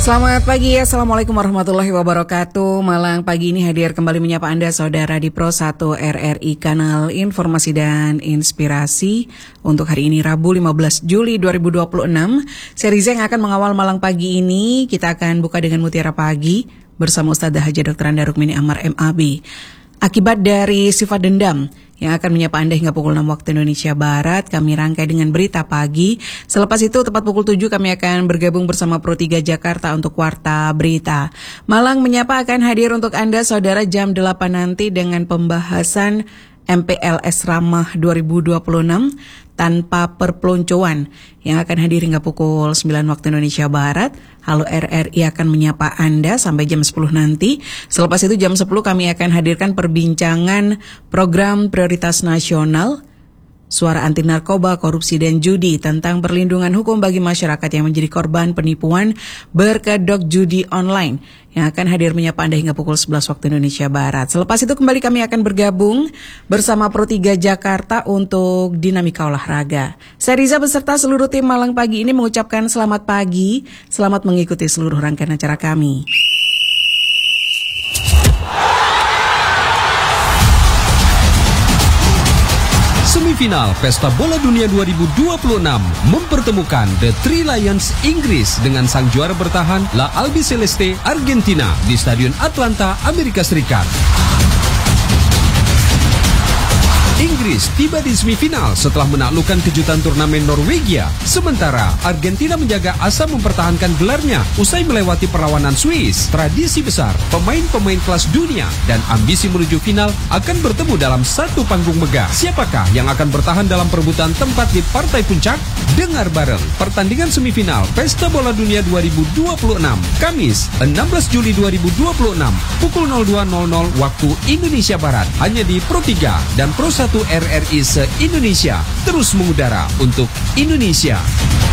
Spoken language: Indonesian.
Selamat pagi, Assalamualaikum warahmatullahi wabarakatuh. Malang pagi ini hadir kembali menyapa Anda saudara di Pro 1 RRI Kanal Informasi dan Inspirasi. Untuk hari ini Rabu 15 Juli 2026, saya Riza yang akan mengawal Malang pagi ini. Kita akan buka dengan Mutiara Pagi bersama Ustadzah Haja Dr. Anda Rukmini Ammar MAB. Akibat dari sifat dendam yang akan menyapa Anda hingga pukul 6 waktu Indonesia Barat, kami rangkai dengan berita pagi. Selepas itu, tepat pukul 7 kami akan bergabung bersama Pro 3 Jakarta untuk Warta Berita. Malang menyapa akan hadir untuk Anda, saudara, jam 8 nanti dengan pembahasan MPLS Ramah 2026 tanpa perpeloncoan yang akan hadir hingga pukul 9 waktu Indonesia Barat. Halo RRI akan menyapa Anda sampai jam 10 nanti. Selepas itu jam 10 kami akan hadirkan perbincangan program prioritas nasional Suara Anti Narkoba, Korupsi dan Judi tentang perlindungan hukum bagi masyarakat yang menjadi korban penipuan berkedok judi online yang akan hadir menyapa Anda hingga pukul 11 waktu Indonesia Barat. Selepas itu kembali kami akan bergabung bersama Pro 3 Jakarta untuk Dinamika Olahraga. Saya Riza beserta seluruh tim Malang pagi ini mengucapkan selamat pagi, selamat mengikuti seluruh rangkaian acara kami. Semifinal Pesta Bola Dunia 2026 mempertemukan The Three Lions Inggris dengan sang juara bertahan La Albiceleste Argentina di Stadion Atlanta, Amerika Serikat. Inggris tiba di semifinal setelah menaklukkan kejutan turnamen Norwegia. Sementara Argentina menjaga asa mempertahankan gelarnya usai melewati perlawanan Swiss. Tradisi besar, pemain-pemain kelas dunia dan ambisi menuju final akan bertemu dalam satu panggung megah. Siapakah yang akan bertahan dalam perebutan tempat di partai puncak? Dengar bareng pertandingan semifinal Pesta Bola Dunia 2026 Kamis 16 Juli 2026 pukul 02.00 waktu Indonesia Barat hanya di Pro 3 dan Pro 1 RRI se-Indonesia, terus mengudara untuk Indonesia.